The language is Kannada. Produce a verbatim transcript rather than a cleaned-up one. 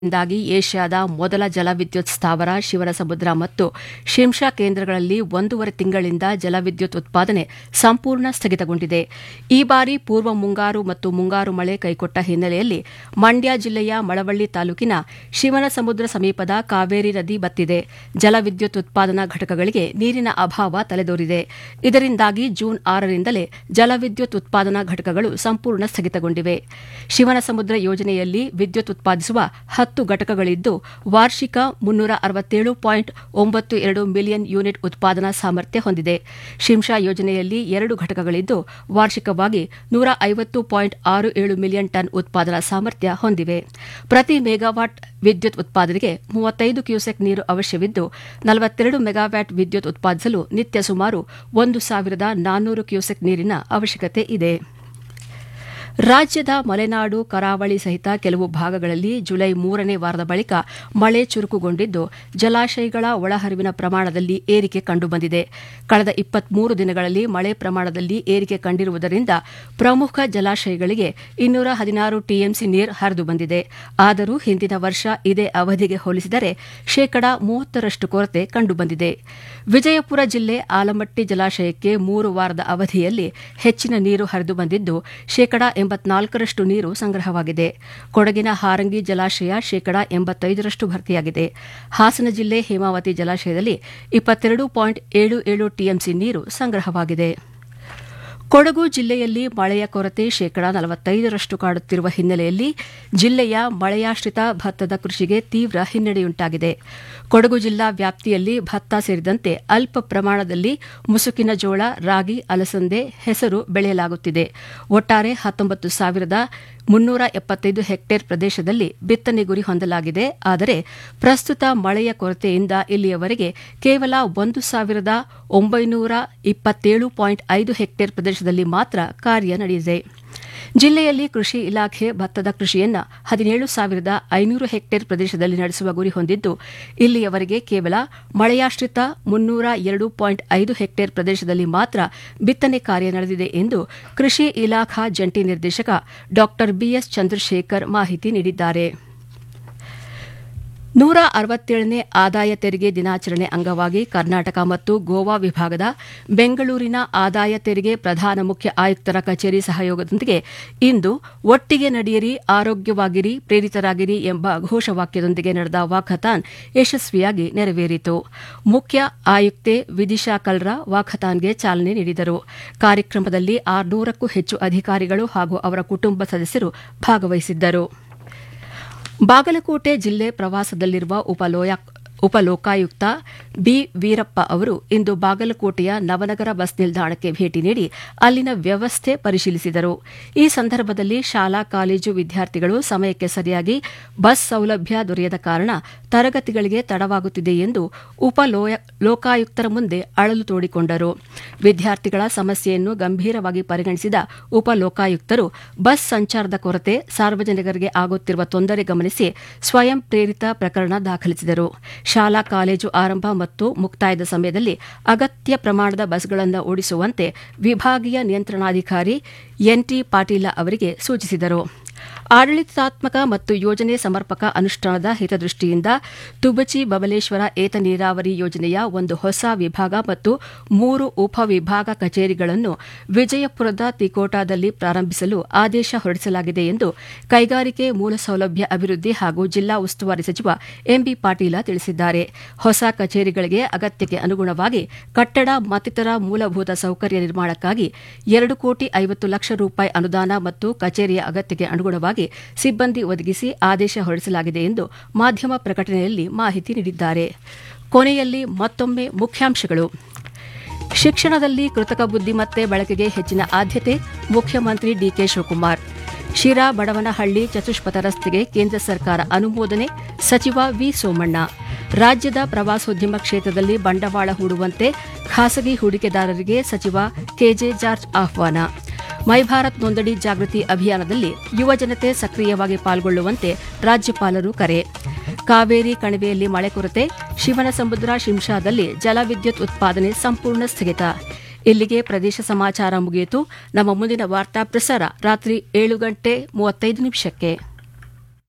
ಾಗಿ ಏಷ್ಯಾದ ಮೊದಲ ಜಲವಿದ್ಯುತ್ ಸ್ಥಾವರ ಶಿವನಸಮುದ್ರ ಮತ್ತು ಶಿಂಷಾ ಕೇಂದ್ರಗಳಲ್ಲಿ ಒಂದೂವರೆ ತಿಂಗಳಿಂದ ಜಲವಿದ್ಯುತ್ ಉತ್ಪಾದನೆ ಸಂಪೂರ್ಣ ಸ್ಥಗಿತಗೊಂಡಿದೆ. ಈ ಬಾರಿ ಪೂರ್ವ ಮುಂಗಾರು ಮತ್ತು ಮುಂಗಾರು ಮಳೆ ಕೈಕೊಟ್ಟ ಹಿನ್ನೆಲೆಯಲ್ಲಿ ಮಂಡ್ಯ ಜಿಲ್ಲೆಯ ಮಳವಳ್ಳಿ ತಾಲೂಕಿನ ಶಿವನಸಮುದ್ರ ಸಮೀಪದ ಕಾವೇರಿ ನದಿ ಬತ್ತಿದೆ. ಜಲವಿದ್ಯುತ್ ಉತ್ಪಾದನಾ ಘಟಕಗಳಿಗೆ ನೀರಿನ ಅಭಾವ ತಲೆದೋರಿದೆ. ಇದರಿಂದಾಗಿ ಜೂನ್ ಆರರಿಂದಲೇ ಜಲವಿದ್ಯುತ್ ಉತ್ಪಾದನಾ ಘಟಕಗಳು ಸಂಪೂರ್ಣ ಸ್ಥಗಿತಗೊಂಡಿವೆ. ಶಿವನಸಮುದ್ರ ಯೋಜನೆಯಲ್ಲಿ ವಿದ್ಯುತ್ ಉತ್ಪಾದಿಸುವ ಹತ್ತು ಘಟಕಗಳಿದ್ದು ವಾರ್ಷಿಕ ಮುನ್ನೂರ ಅರವತ್ತೇಳು ಪಾಯಿಂಟ್ ಒಂಬತ್ತು ಎರಡು ಮಿಲಿಯನ್ ಯೂನಿಟ್ ಉತ್ಪಾದನಾ ಸಾಮರ್ಥ್ಯ ಹೊಂದಿದೆ. ಶಿಂಷಾ ಯೋಜನೆಯಲ್ಲಿ ಎರಡು ಘಟಕಗಳಿದ್ದು ವಾರ್ಷಿಕವಾಗಿ ನೂರ ಐವತ್ತು ಪಾಯಿಂಟ್ ಆರು ಏಳು ಮಿಲಿಯನ್ ಟನ್ ಉತ್ಪಾದನಾ ಸಾಮರ್ಥ್ಯ ಹೊಂದಿವೆ. ಪ್ರತಿ ಮೆಗಾವಾಟ್ ವಿದ್ಯುತ್ ಉತ್ಪಾದನೆಗೆ ಮೂವತ್ತೈದು ಕ್ಯೂಸೆಕ್ ನೀರು ಅವಶ್ಯವಿದ್ದು ನಲವತ್ತೆರಡು ಮೆಗಾವ್ಯಾಟ್ ವಿದ್ಯುತ್ ಉತ್ಪಾದಿಸಲು ನಿತ್ಯ ಸುಮಾರು ಒಂದು ಸಾವಿರದ ನಾನ್ನೂರು ಕ್ಯೂಸೆಕ್ ನೀರಿನ ಅವಶ್ಯಕತೆ ಇದೆ. ರಾಜ್ಯದ ಮಲೆನಾಡು, ಕರಾವಳಿ ಸಹಿತ ಕೆಲವು ಭಾಗಗಳಲ್ಲಿ ಜುಲೈ ಮೂರನೇ ವಾರದ ಬಳಿಕ ಮಳೆ ಚುರುಕುಗೊಂಡಿದ್ದು ಜಲಾಶಯಗಳ ಒಳಹರಿವಿನ ಪ್ರಮಾಣದಲ್ಲಿ ಏರಿಕೆ ಕಂಡುಬಂದಿದೆ. ಕಳೆದ ಇಪ್ಪತ್ಮೂರು ದಿನಗಳಲ್ಲಿ ಮಳೆ ಪ್ರಮಾಣದಲ್ಲಿ ಏರಿಕೆ ಕಂಡಿರುವುದರಿಂದ ಪ್ರಮುಖ ಜಲಾಶಯಗಳಿಗೆ ಇನ್ನೂರ ಹದಿನಾರು ಟಿಎಂಸಿ ನೀರು ಹರಿದು ಬಂದಿದೆ. ಆದರೂ ಹಿಂದಿನ ವರ್ಷ ಇದೇ ಅವಧಿಗೆ ಹೋಲಿಸಿದರೆ ಶೇಕಡಾ ಮೂವತ್ತರಷ್ಟು ಕೊರತೆ ಕಂಡುಬಂದಿದೆ. ವಿಜಯಪುರ ಜಿಲ್ಲೆ ಆಲಮಟ್ಟಿ ಜಲಾಶಯಕ್ಕೆ ಮೂರು ವಾರದ ಅವಧಿಯಲ್ಲಿ ಹೆಚ್ಚಿನ ನೀರು ಹರಿದು ಬಂದಿದ್ದು ಶೇಕಡಾ ಎಂಬತ್ನಾಲ್ಕರಷ್ಟು ನೀರು ಸಂಗ್ರಹವಾಗಿದೆ. ಕೊಡಗಿನ ಹಾರಂಗಿ ಜಲಾಶಯ ಶೇಕಡಾ ಎಂಬತ್ತೈದರಷ್ಟು ಭರ್ತಿಯಾಗಿದೆ. ಹಾಸನ ಜಿಲ್ಲೆ ಹೇಮಾವತಿ ಜಲಾಶಯದಲ್ಲಿ ಇಪ್ಪತ್ತೆರಡು ಪಾಯಿಂಟ್ ಏಳು ಏಳು ಟಿಎಂಸಿ ನೀರು ಸಂಗ್ರಹವಾಗಿದೆ. ಕೊಡಗು ಜಿಲ್ಲೆಯಲ್ಲಿ ಮಳೆಯ ಕೊರತೆ ಶೇಕಡಾ ನಲವತ್ತೈದರಷ್ಟು ಕಾಡುತ್ತಿರುವ ಹಿನ್ನೆಲೆಯಲ್ಲಿ ಜಿಲ್ಲೆಯ ಮಳೆಯಾಶ್ರಿತ ಭತ್ತದ ಕೃಷಿಗೆ ತೀವ್ರ ಹಿನ್ನಡೆಯುಂಟಾಗಿದೆ. ಕೊಡಗು ಜಿಲ್ಲಾ ವ್ಯಾಪ್ತಿಯಲ್ಲಿ ಭತ್ತ ಸೇರಿದಂತೆ ಅಲ್ಪ ಪ್ರಮಾಣದಲ್ಲಿ ಮುಸುಕಿನ ಜೋಳ, ರಾಗಿ, ಅಲಸಂದೆ, ಹೆಸರು ಬೆಳೆಯಲಾಗುತ್ತಿದೆ. ಒಟ್ಟಾರೆ ಹತ್ತೊಂಬತ್ತು ಸಾವಿರದ ಮುನ್ನೂರ ಎಪ್ಪತ್ತೈದು ಹೆಕ್ಟೇರ್ ಪ್ರದೇಶದಲ್ಲಿ ಬಿತ್ತನೆ ಗುರಿ ಹೊಂದಲಾಗಿದೆ. ಆದರೆ ಪ್ರಸ್ತುತ ಮಳೆಯ ಕೊರತೆಯಿಂದ ಇಲ್ಲಿಯವರೆಗೆ ಕೇವಲ ಒಂದು ಸಾವಿರದ ಒಂಬೈನೂರ ಇಪ್ಪತ್ತೇಳು ಪಾಯಿಂಟ್ ಐದು ಹೆಕ್ಟೇರ್ ಪ್ರದೇಶದಲ್ಲಿ ಮಾತ್ರ ಕಾರ್ಯ ನಡೆದಿದೆ. ಜಿಲ್ಲೆಯಲ್ಲಿ ಕೃಷಿ ಇಲಾಖೆ ಭತ್ತದ ಕೃಷಿಯನ್ನು ಹದಿನೇಳು ಸಾವಿರದ ಐನೂರು ಹೆಕ್ಟೇರ್ ಪ್ರದೇಶದಲ್ಲಿ ನಡೆಸುವ ಗುರಿ ಹೊಂದಿದ್ದು ಇಲ್ಲಿಯವರೆಗೆ ಕೇವಲ ಮಳೆಯಾಶ್ರಿತ ಮುನ್ನೂರ ಎರಡು ಪಾಯಿಂಟ್ ಐದು ಹೆಕ್ಟೇರ್ ಪ್ರದೇಶದಲ್ಲಿ ಮಾತ್ರ ಬಿತ್ತನೆ ಕಾರ್ಯ ನಡೆದಿದೆ ಎಂದು ಕೃಷಿ ಇಲಾಖಾ ಜಂಟಿ ನಿರ್ದೇಶಕ ಡಾ ಬಿಎಸ್ ಚಂದ್ರಶೇಖರ್ ಮಾಹಿತಿ ನೀಡಿದ್ದಾರೆ. ನೂರ ಅರವತ್ತೇಳನೇ ಆದಾಯ ತೆರಿಗೆ ದಿನಾಚರಣೆ ಅಂಗವಾಗಿ ಕರ್ನಾಟಕ ಮತ್ತು ಗೋವಾ ವಿಭಾಗದ ಬೆಂಗಳೂರಿನ ಆದಾಯ ತೆರಿಗೆ ಪ್ರಧಾನ ಮುಖ್ಯ ಆಯುಕ್ತರ ಕಚೇರಿ ಸಹಯೋಗದೊಂದಿಗೆ ಇಂದು ಒಟ್ಟಿಗೆ ನಡೆಯಿರಿ, ಆರೋಗ್ಯವಾಗಿರಿ, ಪ್ರೇರಿತರಾಗಿರಿ ಎಂಬ ಘೋಷವಾಕ್ಯದೊಂದಿಗೆ ನಡೆದ ವಾಕಥಾನ್ ಯಶಸ್ವಿಯಾಗಿ ನೆರವೇರಿತು. ಮುಖ್ಯ ಆಯುಕ್ತೆ ವಿದಿಶಾ ಕಲ್ರಾ ವಾಕಥಾನ್ಗೆ ಚಾಲನೆ ನೀಡಿದರು. ಕಾರ್ಯಕ್ರಮದಲ್ಲಿ ಆರುನೂರಕ್ಕೂ ಹೆಚ್ಚು ಅಧಿಕಾರಿಗಳು ಹಾಗೂ ಅವರ ಕುಟುಂಬ ಸದಸ್ಯರು ಭಾಗವಹಿಸಿದ್ದರು. ಬಾಗಲಕೋಟೆ ಜಿಲ್ಲೆ ಪ್ರವಾಸದಲ್ಲಿರುವ ಉಪಲೋಕಾಯುಕ್ತ ಬಿ ವೀರಪ್ಪ ಅವರು ಇಂದು ಬಾಗಲಕೋಟೆಯ ನವನಗರ ಬಸ್ ನಿಲ್ದಾಣಕ್ಕೆ ಭೇಟಿ ನೀಡಿ ಅಲ್ಲಿನ ವ್ಯವಸ್ಥೆ ಪರಿಶೀಲಿಸಿದರು. ಈ ಸಂದರ್ಭದಲ್ಲಿ ಶಾಲಾ ಕಾಲೇಜು ವಿದ್ಯಾರ್ಥಿಗಳು ಸಮಯಕ್ಕೆ ಸರಿಯಾಗಿ ಬಸ್ ಸೌಲಭ್ಯ ದೊರೆಯದ ಕಾರಣ ತರಗತಿಗಳಿಗೆ ತಡವಾಗುತ್ತಿದೆ ಎಂದು ಉಪಲೋಕಾಯುಕ್ತರ ಮುಂದೆ ಅಳಲು ತೋಡಿಕೊಂಡರು. ವಿದ್ಯಾರ್ಥಿಗಳ ಸಮಸ್ಯೆಯನ್ನು ಗಂಭೀರವಾಗಿ ಪರಿಗಣಿಸಿದ ಉಪಲೋಕಾಯುಕ್ತರು ಬಸ್ ಸಂಚಾರದ ಕೊರತೆ, ಸಾರ್ವಜನಿಕರಿಗೆ ಆಗುತ್ತಿರುವ ತೊಂದರೆ ಗಮನಿಸಿ ಸ್ವಯಂ ಪ್ರೇರಿತ ಪ್ರಕರಣ ದಾಖಲಿಸಿದರು. ಶಾಲಾ ಕಾಲೇಜು ಆರಂಭ ಮತ್ತು ಮುಕ್ತಾಯದ ಸಮಯದಲ್ಲಿ ಅಗತ್ಯ ಪ್ರಮಾಣದ ಬಸ್ಗಳನ್ನು ಓಡಿಸುವಂತೆ ವಿಭಾಗೀಯ ನಿಯಂತ್ರಣಾಧಿಕಾರಿ ಎನ್ಟಿ ಪಾಟೀಲ ಅವರಿಗೆ ಸೂಚಿಸಿದರು. ಆಡಳಿತಾತ್ಮಕ ಮತ್ತು ಯೋಜನೆ ಸಮರ್ಪಕ ಅನುಷ್ಠಾನದ ಹಿತದೃಷ್ಟಿಯಿಂದ ತುಬಚಿ ಬಬಲೇಶ್ವರ ಏತ ನೀರಾವರಿ ಯೋಜನೆಯ ಒಂದು ಹೊಸ ವಿಭಾಗ ಮತ್ತು ಮೂರು ಉಪವಿಭಾಗ ಕಚೇರಿಗಳನ್ನು ವಿಜಯಪುರದ ತಿಕೋಟಾದಲ್ಲಿ ಪ್ರಾರಂಭಿಸಲು ಆದೇಶ ಹೊರಡಿಸಲಾಗಿದೆ ಎಂದು ಕೈಗಾರಿಕೆ ಮೂಲಸೌಲಭ್ಯ ಅಭಿವೃದ್ಧಿ ಹಾಗೂ ಜಿಲ್ಲಾ ಉಸ್ತುವಾರಿ ಸಚಿವ ಎಂಬಿ ಪಾಟೀಲ ತಿಳಿಸಿದ್ದಾರೆ. ಹೊಸ ಕಚೇರಿಗಳಿಗೆ ಅಗತ್ಯಕ್ಕೆ ಅನುಗುಣವಾಗಿ ಕಟ್ಟಡ ಮತ್ತಿತರ ಮೂಲಭೂತ ಸೌಕರ್ಯ ನಿರ್ಮಾಣಕ್ಕಾಗಿ ಎರಡು ಕೋಟಿ ಐವತ್ತು ಲಕ್ಷ ರೂಪಾಯಿ ಅನುದಾನ ಮತ್ತು ಕಚೇರಿಯ ಅಗತ್ಯಕ್ಕೆ ಅನುಗುಣವಾಗಿ ಸಿಬ್ಬಂದಿ ಒದಗಿಸಿ ಆದೇಶ ಹೊರಡಿಸಲಾಗಿದೆ ಎಂದು ಮಾಧ್ಯಮ ಪ್ರಕಟಣೆಯಲ್ಲಿ ಮಾಹಿತಿ ನೀಡಿದ್ದಾರೆ. ಕೊನೆಯಲ್ಲಿ ಮತ್ತೊಮ್ಮೆ ಮುಖ್ಯಾಂಶಗಳು. ಶಿಕ್ಷಣದಲ್ಲಿ ಕೃತಕ ಬುದ್ದಿಮತ್ತೆ ಬಳಕೆಗೆ ಹೆಚ್ಚಿನ ಆದ್ಯತೆ, ಮುಖ್ಯಮಂತ್ರಿ ಡಿಕೆ ಶಿವಕುಮಾರ್. ಶಿರಾ ಬಡವನಹಳ್ಳಿ ಚತುಷ್ಪಥ ರಸ್ತೆಗೆ ಕೇಂದ್ರ ಸರ್ಕಾರ ಅನುಮೋದನೆ, ಸಚಿವ ವಿ ಸೋಮಣ್ಣ. ರಾಜ್ಯದ ಪ್ರವಾಸೋದ್ಯಮ ಕ್ಷೇತ್ರದಲ್ಲಿ ಬಂಡವಾಳ ಹೂಡುವಂತೆ ಖಾಸಗಿ ಹೂಡಿಕೆದಾರರಿಗೆ ಸಚಿವ ಕೆಜೆ ಜಾರ್ಜ್ ಆಹ್ವಾನ. ಮೈ ಭಾರತ್ ನೋಂದಣಿ ಜಾಗೃತಿ ಅಭಿಯಾನದಲ್ಲಿ ಯುವಜನತೆ ಸಕ್ರಿಯವಾಗಿ ಪಾಲ್ಗೊಳ್ಳುವಂತೆ ರಾಜ್ಯಪಾಲರು ಕರೆ. ಕಾವೇರಿ ಕಣಿವೆಯಲ್ಲಿ ಮಳೆ ಕೊರತೆ, ಶಿವನಸಮುದ್ರ ಶಿಂಷಾದಲ್ಲಿ ಜಲವಿದ್ಯುತ್ ಉತ್ಪಾದನೆ ಸಂಪೂರ್ಣ ಸ್ಥಗಿತ. ಇಲ್ಲಿಗೆ ಪ್ರದೇಶ ಸಮಾಚಾರ ಮುಗಿಯಿತು. ನಮ್ಮ ಮುಂದಿನ ವಾರ್ತಾ ಪ್ರಸಾರ ರಾತ್ರಿ ಏಳು ಗಂಟೆ ಮೂವತ್ತೈದು ನಿಮಿಷಕ್ಕೆ.